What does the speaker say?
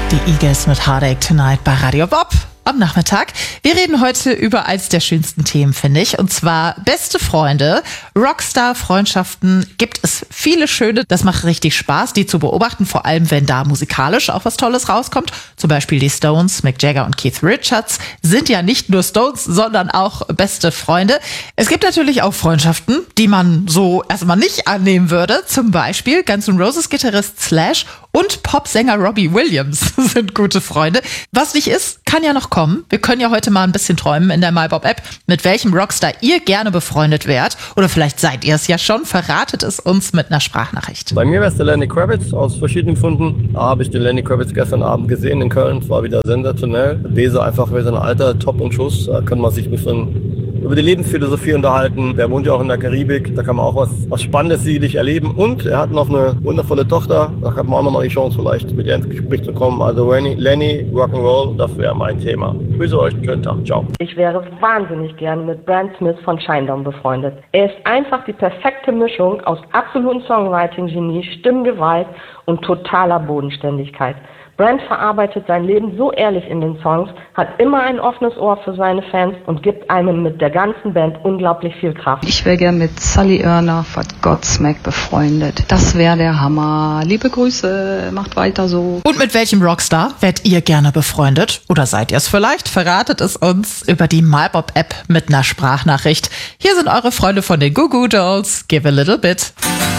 Die Eagles mit Heartache Tonight bei Radio Bob am Nachmittag. Wir reden heute über eins der schönsten Themen, finde ich, und zwar beste Freunde, Rockstar-Freundschaften. Gibt es viele schöne, das macht richtig Spaß, die zu beobachten, vor allem wenn da musikalisch auch was Tolles rauskommt. Zum Beispiel die Stones, Mick Jagger und Keith Richards sind ja nicht nur Stones, sondern auch beste Freunde. Es gibt natürlich auch Freundschaften, die man so erstmal nicht annehmen würde. Zum Beispiel Guns N' Roses Gitarrist Slash und Popsänger Robbie Williams sind gute Freunde. Was nicht ist, kann ja noch kommen. Wir können ja heute mal ein bisschen träumen in der MyBob-App, mit welchem Rockstar ihr gerne befreundet wärt. Oder vielleicht seid ihr es ja schon. Verratet es uns mit einer Sprachnachricht. Bei mir wäre es der Lenny Kravitz aus verschiedenen Gründen. Habe ich den Lenny Kravitz gestern Abend gesehen in Köln. Es war wieder sensationell. Lese einfach für sein Alter top und Schuss. Da kann man sich ein bisschen über die Lebensphilosophie unterhalten. Der wohnt ja auch in der Karibik. Da kann man auch was Spannendes sicherlich erleben. Und er hat noch eine wundervolle Tochter. Da hat man auch nochmal die Chance, vielleicht mit ihr ins Gespräch zu kommen. Also Lenny, Rock'n'Roll, das wäre mein Thema. Ich grüße euch, einen schönen Tag. Ciao. Ich wäre wahnsinnig gern mit Brand Smith von Shinedown befreundet. Er ist einfach die perfekte Mischung aus absolutem Songwriting-Genie, Stimmgewalt und totaler Bodenständigkeit. Brand verarbeitet sein Leben so ehrlich in den Songs, hat immer ein offenes Ohr für seine Fans und gibt einem mit der ganzen Band unglaublich viel Kraft. Ich wäre gern mit Sully Erna von Godsmack befreundet. Das wäre der Hammer. Liebe Grüße, macht weiter so. Und mit welchem Rockstar wärt ihr gerne befreundet? Oder seid ihr es vielleicht? Verratet es uns über die MyBob-App mit einer Sprachnachricht. Hier sind eure Freunde von den Goo Goo Dolls. Give a little bit.